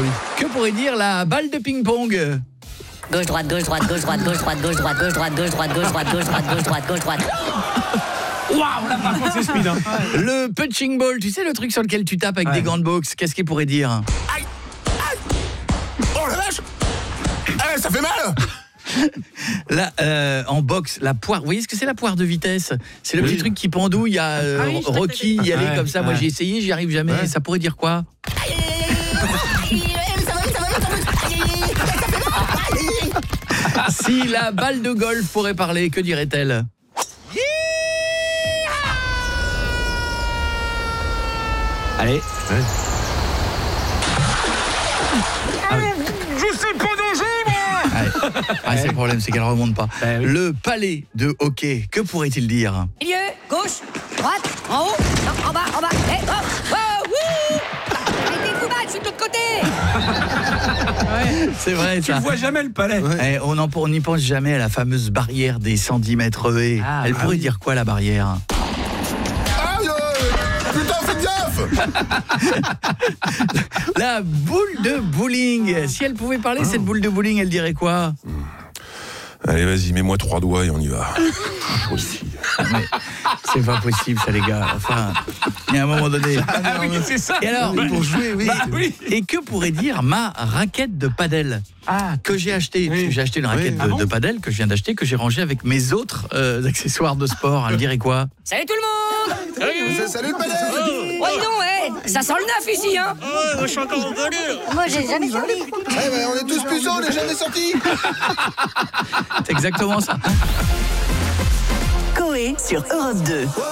oui. Que pourrait dire la balle de ping-pong? Gauche droite gauche droite gauche droite gauche droite gauche droite gauche droite gauche droite gauche droite gauche droite gauche droite gauche droite. Waouh, là par contre c'est speed. Hein. Le punching ball, tu sais le truc sur lequel tu tapes avec des gants de boxe, qu'est-ce qu'il pourrait dire? Aïe, aïe. Oh la vache. Ça fait mal. Là, en boxe, la poire. Vous voyez ce que c'est la poire de vitesse? C'est le petit truc qui pendouille. Il y a Rocky y aller comme ça. Moi j'ai essayé, j'y arrive jamais. Ça pourrait dire quoi? Si la balle de golf pourrait parler, que dirait-elle? Allez. Je sais pas nager, moi. C'est le problème, c'est qu'elle remonte pas. Oui. Le palais de hockey, que pourrait-il dire? Milieu, gauche, droite, en haut, non, en bas, et hop, wouh. Arrêtez de vous battre, je suis de l'autre côté. C'est vrai, tu ça. Tu vois jamais le palais. On n'y pense jamais à la fameuse barrière des 110 mètres haies. Elle pourrait dire quoi, la barrière? Putain, faites gaffe. La boule de bowling. Si elle pouvait parler, cette boule de bowling, elle dirait quoi? Allez, vas-y, mets-moi 3 doigts et on y va. Mais c'est pas possible, ça, les gars. Enfin, il y a un moment donné. C'est ça. Et alors, pour jouer, oui. Et que pourrait dire ma raquette de padel que j'ai acheté? Parce que j'ai acheté une raquette de padel que je viens d'acheter, que j'ai rangée avec mes autres accessoires de sport. Elle dirait quoi? Salut tout le monde. Salut le padel. Oh dis donc, ça sent le neuf ici, hein. Moi je suis encore en galère. Moi j'ai jamais sorti. On est tous puceaux, on n'est jamais sortis. C'est exactement ça. Coé sur Europe 2.